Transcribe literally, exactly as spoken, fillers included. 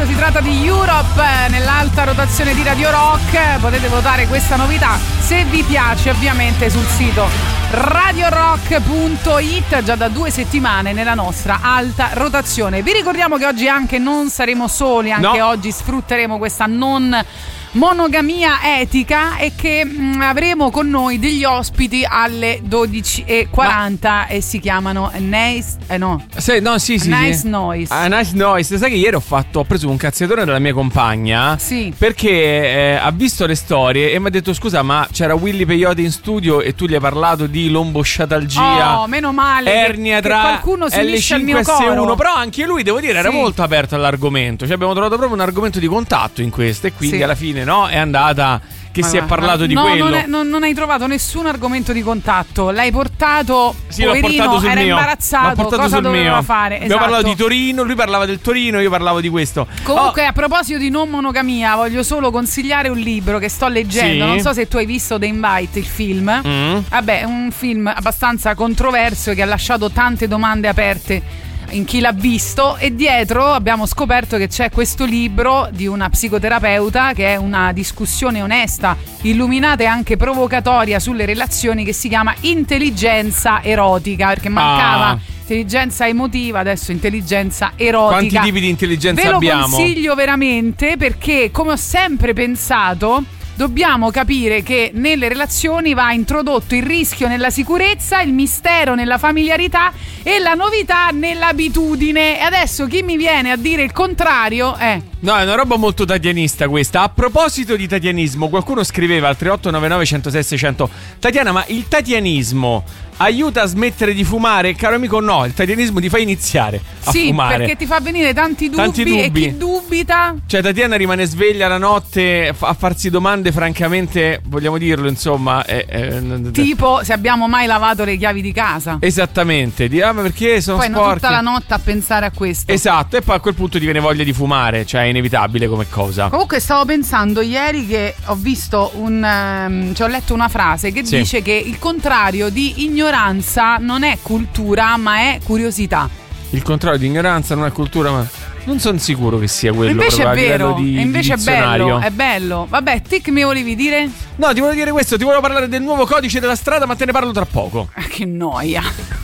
Noise, si tratta di Europe nell'alta rotazione di Radio Rock. Potete votare questa novità se vi piace, ovviamente sul sito radio rock punto it, già da due settimane nella nostra alta rotazione. Vi ricordiamo che oggi anche non saremo soli, anche no. oggi sfrutteremo questa non monogamia etica e che mh, avremo con noi degli ospiti alle dodici e quaranta. Ma... e si chiamano Nice eh no, sì, no sì sì Nice sì. Noise. Ah, Nice Noise. Sai che ieri ho fatto ho preso un cazziatore dalla mia compagna, sì, perché eh, ha visto le storie e mi ha detto: scusa, ma c'era Willy Peyote in studio e tu gli hai parlato di lombosciatalgia, oh, meno male ernia che, tra che qualcuno si L cinque S uno. Però anche lui, devo dire, era sì. molto aperto all'argomento. Cioè abbiamo trovato proprio un argomento di contatto in questo, e quindi sì. alla fine no, è andata che ma si va, è parlato ma, di no, quello. Non, è, non, non hai trovato nessun argomento di contatto. L'hai portato, sì, l'ho poverino, portato sul era mio. imbarazzato. L'ho portato cosa sul doveva mio. fare? Abbiamo esatto. parlato di Torino, lui parlava del Torino, io parlavo di questo. Comunque, oh. a proposito di non monogamia, voglio solo consigliare un libro che sto leggendo. Sì. Non so se tu hai visto The Invite, il film. Mm. Vabbè, è un film abbastanza controverso che ha lasciato tante domande aperte in chi l'ha visto, e dietro abbiamo scoperto che c'è questo libro di una psicoterapeuta che è una discussione onesta, illuminata e anche provocatoria sulle relazioni, che si chiama Intelligenza erotica, perché mancava ah. intelligenza emotiva, adesso intelligenza erotica. Quanti tipi di intelligenza Ve lo abbiamo? consiglio veramente, perché come ho sempre pensato, dobbiamo capire che nelle relazioni va introdotto il rischio nella sicurezza, il mistero nella familiarità e la novità nell'abitudine. E adesso chi mi viene a dire il contrario è... No, è una roba molto tatianista questa. A proposito di tatianismo, qualcuno scriveva al tre otto nove nove uno zero sei sei zero zero: Tatiana, ma il tatianismo aiuta a smettere di fumare? Caro amico, no, il tatianismo ti fa iniziare a sì, fumare. perché ti fa venire tanti dubbi, tanti dubbi. E chi dubita... Cioè Tatiana rimane sveglia la notte a farsi domande, francamente, vogliamo dirlo, insomma, è, è... tipo se abbiamo mai lavato le chiavi di casa. Esattamente, di ah, ma perché sono poi sporche? Poi tutta la notte a pensare a questo. Esatto, e poi a quel punto ti viene voglia di fumare, cioè è inevitabile come cosa. Comunque stavo pensando ieri che ho visto un um, cioè ho letto una frase che sì. dice che il contrario di ignoranza non è cultura, ma è curiosità. Il contrario di ignoranza non è cultura, ma non sono sicuro che sia quello. Invece è vero, di, e invece di è bello, è bello. Vabbè, te che mi volevi dire? No, ti volevo dire questo, ti volevo parlare del nuovo codice della strada, ma te ne parlo tra poco. Che noia.